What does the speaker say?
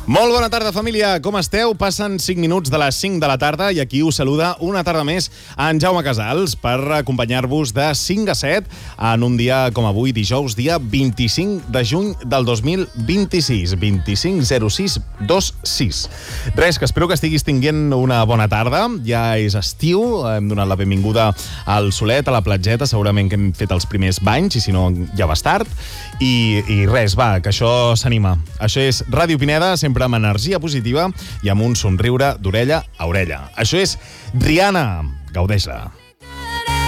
Molt bona tarda, família. Com esteu? Passen 5 minuts de les 5 de la tarda i aquí us saluda una tarda més en Jaume Casals per acompanyar-vos de 5 a 7 en un dia com avui, dijous, dia 25 de juny del 2026. 25-06-26. Res, que espero que estiguis tinguent una bona tarda. Ja és estiu, hem donat la benvinguda al solet, a la platgeta, segurament que hem fet els primers banys i si no ja vas tard. I res, va, que això s'anima. Això és Ràdio Pineda, sempre amb energia positiva i amb un somriure d'orella a orella. Això és Rihanna. Gaudeix-la.